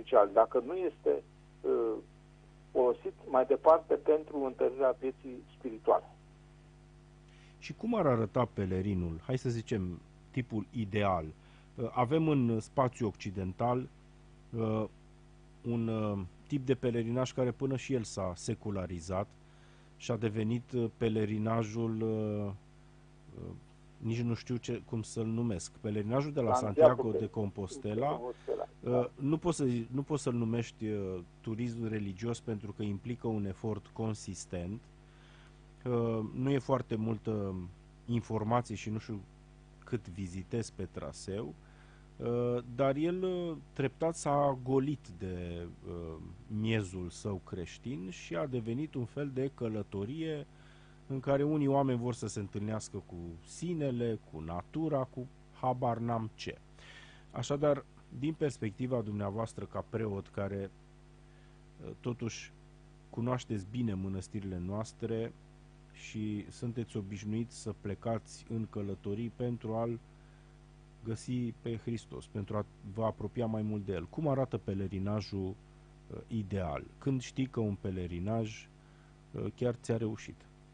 superficial, dacă nu este folosit mai departe pentru întărirea vieții spirituale. Și cum ar arăta pelerinul? Hai să zicem tipul ideal. Avem în spațiu occidental un tip de pelerinaj care până și el s-a secularizat și a devenit pelerinajul, nici nu știu cum să-l numesc, pelerinajul de la Santiago de Compostela. Nu poți să-l numești turism religios pentru că implică un efort consistent. Nu e foarte multă informație și nu știu cât vizitez pe traseu, dar el treptat s-a golit de miezul său creștin și a devenit un fel de călătorie în care unii oameni vor să se întâlnească cu sinele, cu natura, cu habar n-am ce. Așadar, din perspectiva dumneavoastră ca preot care totuși cunoașteți bine mănăstirile noastre și sunteți obișnuiți să plecați în călătorii pentru a-L găsi pe Hristos, pentru a vă apropia mai mult de El. Cum arată pelerinajul ideal? Când știi că un pelerinaj chiar ți-a reușit?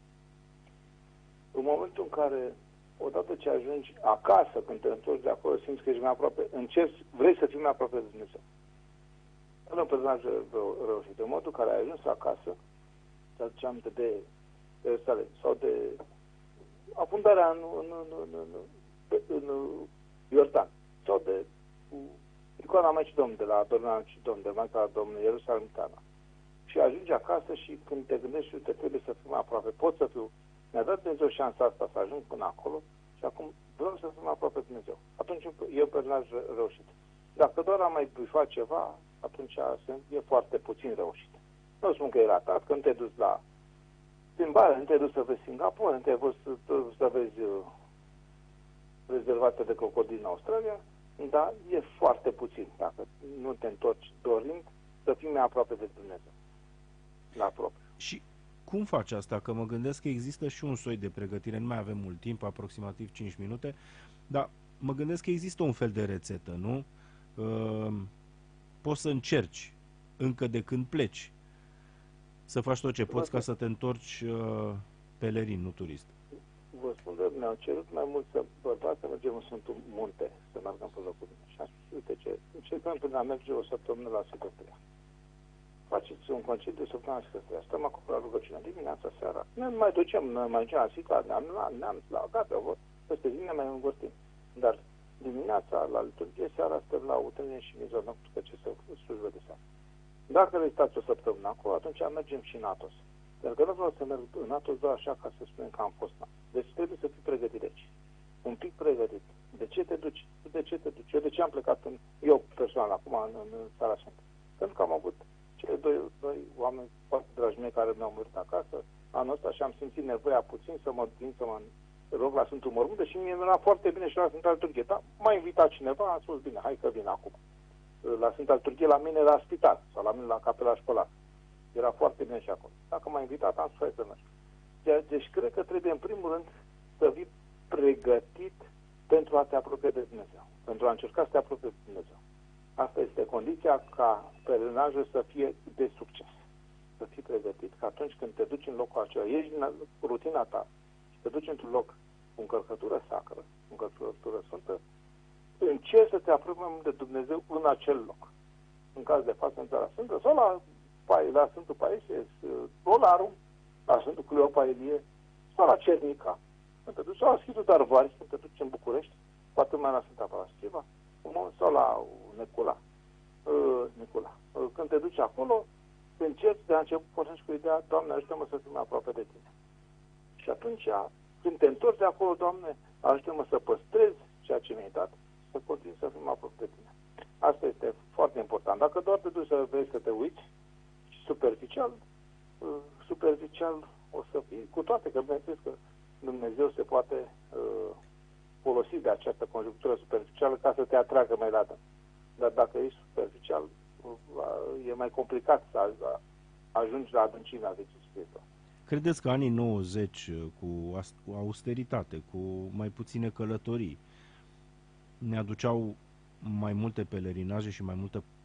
În momentul în care, odată ce ajungi acasă, când te întorci de acolo, simți că ești mai aproape, vrei să fii mai aproape de Dumnezeu. În un pelerinaj reușit. În momentul în care ai ajuns acasă, să aduce aminte de Ierusalim sau de afundarea în Iordan sau de icoana Maicii Domnului, de la Adornarea Maicii Domnului, de Maica Domnului, Ierusalimtana. Și ajungi acasă și când te gândești, uite, trebuie să fiu mai aproape. Pot să fiu. Mi-a dat Dumnezeu șansa asta să ajung până acolo și acum vreau să fiu mai aproape de Dumnezeu. Atunci e un pelerinaj reușit. Dacă doar am mai bifat ceva, atunci e foarte puțin reușit. Nu spun că e ratat, că nu te duci la plimbare, nu te duci să vezi Singapore, nu te duci să vezi rezervate de crocodil în Australia, dar e foarte puțin dacă nu te întorci dorind să fii mai aproape de Dumnezeu. La propriu. Și cum faci asta? Că mă gândesc că există și un soi de pregătire, nu mai avem mult timp, aproximativ 5 minute, dar mă gândesc că există un fel de rețetă, nu? Poți să încerci încă de când pleci să faci tot ce poți ca să te întorci pelerin, nu turist. Vă spun că mi-au cerut mai mult bărbați să mergem în Sfântul Munte, să mergem pe locul meu. Și am spus, uite ce, încercăm până a merge o săptămână la Sfântătria. Faceți un concediu de săptămână la Sfântătria. Stăm acolo la rugăciune dimineața, seara. Ne mai ducem, ne mai ducem la Sicla, ne-am la gata, peste zi ne mai îngostim. Dar dimineața la liturghie, seara stăm la utrenie și mizor noctul, că ce să slujbă de seara. Dacă rezitați o săptămână acolo, atunci mergem și în Atos. Pentru că nu vreau să merg în Atos doar așa ca să spunem că am fost. Deci trebuie să fii pregătit de aici. Un pic pregătit. De ce te duci? De ce te duci? Eu de ce am plecat eu personal acum în Țara Sfântă? Pentru că am avut cei doi oameni foarte dragi mei care mi-au murit acasă anul ăsta și am simțit nevoia puțin să mă duc să mă rog la Sfântul Mormânt și mi-e venit foarte bine și la Sfânta Liturghie. Dar m-a invitat cineva, am spus bine, hai că vin acum. La Sfânta Liturghie la mine la spital sau la mine la Capela Școlară. Era foarte bine și acolo. Dacă m-a invitat, am spus hai să merg. Deci cred că trebuie în primul rând să fii pregătit pentru a te apropia de Dumnezeu. Pentru a încerca să te apropii de Dumnezeu. Asta este condiția ca pelerinajul să fie de succes. Să fii pregătit că atunci când te duci în locul acela, ești în rutina ta și te duci într-un loc cu încărcătură sacră, cu încărcătură sfântă, încerci să te apropii mai mult de Dumnezeu în acel loc. În caz de față în Țara Sfântă sau la Sfântul Paisie, Olaru, la Sfântul Cleopa Ilie, sau la Cernica. Când te duci sau la Schitul Darvari, când te duci în București, poate mai la Sfânta Paraschiva, sau la Necula. Când te duci acolo, încerci de la început, pornești cu ideea, Doamne, ajută-mă să fiu mai aproape de Tine. Și atunci, când te întorci de acolo, Doamne, ajută-mă să păstrez ceea ce mi-ai dat, să continui să fiu mai aproape de Tine. Asta este foarte important. Dacă doar te duci să vezi, să te uiți, superficial o să fii, cu toate că bineînțeles că Dumnezeu se poate folosi de această conjunctură superficială ca să te atragă mai la. Dar dacă ești superficial, e mai complicat să ajungi la adâncimea vieții spirituale. Credeți că anii 90 cu austeritate, cu mai puține călătorii, ne aduceau mai multe pelerinaje și mai multă